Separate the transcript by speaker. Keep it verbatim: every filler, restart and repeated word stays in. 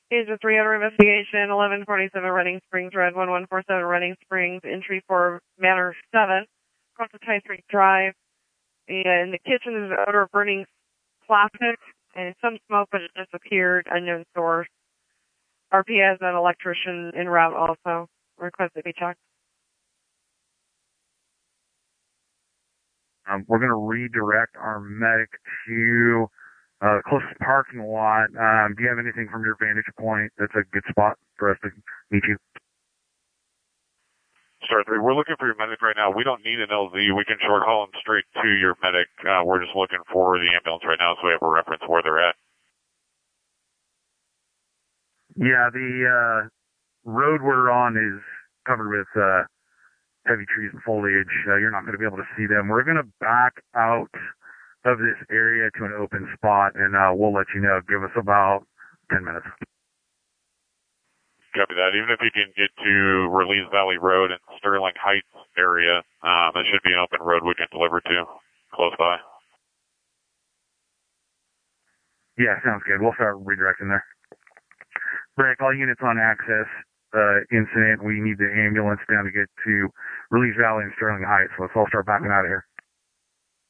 Speaker 1: Agent three hundred investigation, eleven forty-seven Reading Springs, Red one one four seven Reading Springs, entry for Manor seven, across the Tie Street Drive. And in the kitchen, there's an odor of burning plastic and some smoke, but it disappeared, unknown source. R P has an electrician en route also. Request to be checked.
Speaker 2: Um, we're going to redirect our medic to uh, the closest parking lot. Um, do you have anything from your vantage point that's a good spot for us to meet you?
Speaker 3: Star three, we're looking for your medic right now. We don't need an L Z. We can short haul him straight to your medic. Uh, we're just looking for the ambulance right now, so we have a reference where they're at.
Speaker 2: Yeah, the uh, road we're on is covered with uh, heavy trees and foliage. Uh, you're not going to be able to see them. We're going to back out of this area to an open spot, and uh, we'll let you know. Give us about ten minutes.
Speaker 3: Copy that. Even if you can get to Release Valley Road and Sterling Heights area, um, that should be an open road we can deliver to close by.
Speaker 2: Yeah, sounds good. We'll start redirecting there. Break all units on access uh, incident. We need the ambulance down to get to Release Valley and Sterling Heights. So let's all start backing out of here.